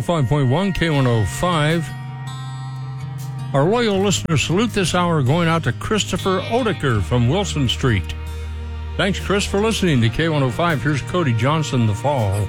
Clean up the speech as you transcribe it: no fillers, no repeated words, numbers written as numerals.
105.1 K105. Our loyal listeners salute this hour going out to Christopher Odeker from Wilson Street. Thanks, Chris, for listening to K105. Here's Cody Johnson, The Fall.